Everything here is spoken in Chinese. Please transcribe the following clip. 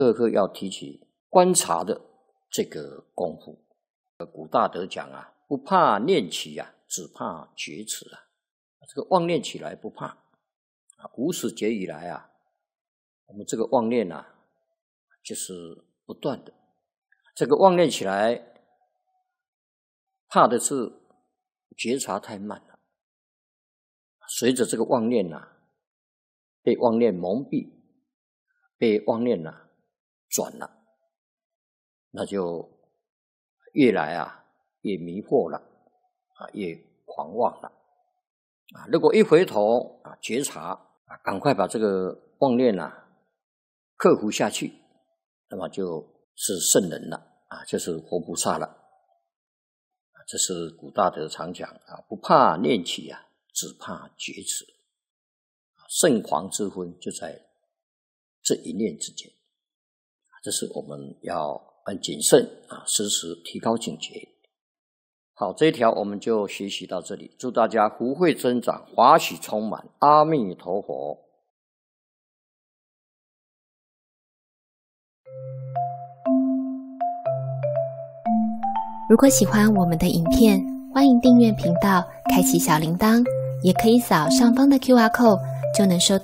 二课要提起观察的这个功夫。古大德讲啊，不怕念起啊，只怕觉迟啊。这个妄念起来不怕，无始劫以来啊，我们这个妄念啊，就是不断的。这个妄念起来，怕的是觉察太慢了。随着这个妄念啊，被妄念蒙蔽，被妄念啊转了，那就越来啊越迷惑了越狂妄了如果一回头觉察赶快把这个妄念克服下去，那么就是圣人了就是活菩萨了这是古大德常讲不怕念起只怕觉迟。圣狂之分就在这一念之间，这是我们要很谨慎时时提高警觉。好，这一条我们就学习到这里，祝大家福慧增长，华喜充满，阿弥陀佛。 如果喜欢我们的影片，欢迎订阅频道，开启小铃铛，也可以扫上方的 QR code，就能收到